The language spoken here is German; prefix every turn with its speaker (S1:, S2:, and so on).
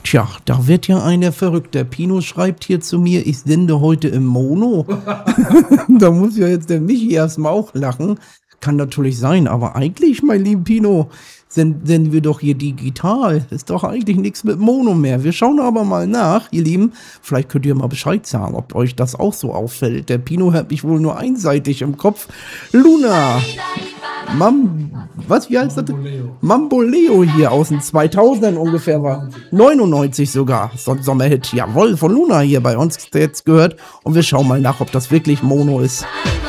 S1: Tja, da wird ja einer verrückt. Der Pino schreibt hier zu mir, ich sende heute im Mono. Da muss ja jetzt der Michi erstmal auch lachen. Kann natürlich sein, aber eigentlich, mein lieber Pino, senden wir doch hier digital. Ist doch eigentlich nichts mit Mono mehr. Wir schauen aber mal nach, ihr Lieben. Vielleicht könnt ihr mal Bescheid sagen, ob euch das auch so auffällt. Der Pino hat mich wohl nur einseitig im Kopf. Luna! Wie heißt das? Mamboleo hier aus den 2000ern ungefähr war. 99 sogar. So ein Sommerhit. Jawohl, von Luna hier bei uns jetzt gehört. Und wir schauen mal nach, ob das wirklich Mono ist.